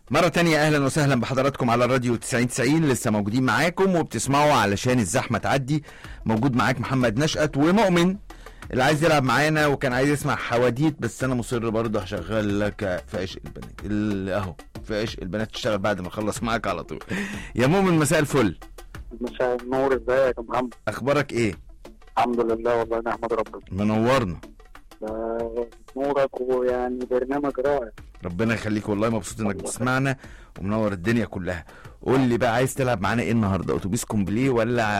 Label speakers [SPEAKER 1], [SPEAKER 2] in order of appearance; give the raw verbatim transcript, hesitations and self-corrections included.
[SPEAKER 1] مرة تانية أهلا وسهلا بحضراتكم على الراديو تسعين تسعين. لسه موجودين معاكم وبتسمعوا علشان الزحمة تعدي. موجود معاك محمد نشأت ومؤمن اللي عايز يلعب معانا وكان عايز يسمع حواديت، بس أنا مصر برضه هشغل لك في عشق البنات أهو. في عشق البنات تشتغل بعد ما أخلص معاك على طول. يا مؤمن مساء الفل.
[SPEAKER 2] مساء النور، ازيك يا محمد؟
[SPEAKER 1] أخبارك إيه؟
[SPEAKER 2] الحمد لله والله نحمد ربنا.
[SPEAKER 1] منورنا.
[SPEAKER 2] نورك ويعني برنامج رائع.
[SPEAKER 1] ربنا يخليك والله، مبسوط انك بتسمعنا ومنور الدنيا كلها. قول لي بقى عايز تلعب معانا ايه النهارده؟ اتوبيس كومبليه ولا